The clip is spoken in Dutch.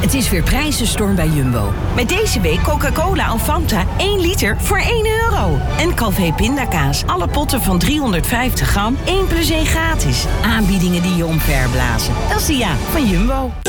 Het is weer prijzenstorm bij Jumbo. Met deze week Coca-Cola of Fanta 1 liter voor €1. En Calvé pindakaas. Alle potten van 350 gram, 1 + 1 gratis. Aanbiedingen die je omverblazen. Dat is de van Jumbo.